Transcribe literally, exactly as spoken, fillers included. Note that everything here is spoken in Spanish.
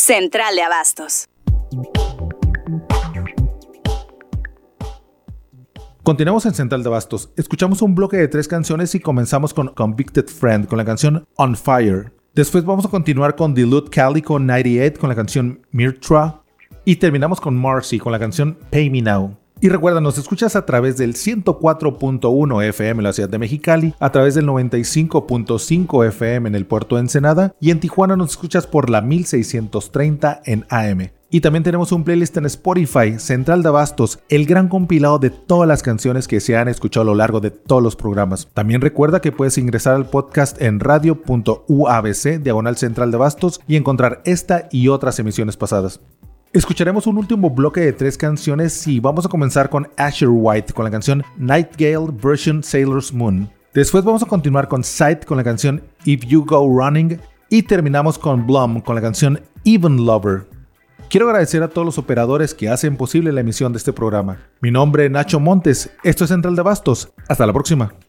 Central de Abastos. Continuamos en Central de Abastos. Escuchamos un bloque de tres canciones y comenzamos con Convicted Friend con la canción On Fire. Después vamos a continuar con Dilute Calico noventa y ocho con la canción Mirtra. Y terminamos con Marcy con la canción Pay Me Now. Y recuerda, nos escuchas a través del ciento cuatro punto uno F M en la ciudad de Mexicali, a través del noventa y cinco punto cinco F M en el puerto de Ensenada y en Tijuana nos escuchas por la mil seiscientos treinta en A M. Y también tenemos un playlist en Spotify, Central de Abastos, el gran compilado de todas las canciones que se han escuchado a lo largo de todos los programas. También recuerda que puedes ingresar al podcast en radio punto u a b c, diagonal Central de Abastos, y encontrar esta y otras emisiones pasadas. Escucharemos un último bloque de tres canciones y vamos a comenzar con Asher White con la canción Nightingale version Sailor's Moon. Después vamos a continuar con Sight con la canción If You Go Running y terminamos con Blum con la canción Even Lover. Quiero agradecer a todos los operadores que hacen posible la emisión de este programa. Mi nombre es Nacho Montes, esto es Central de Abastos. Hasta la próxima.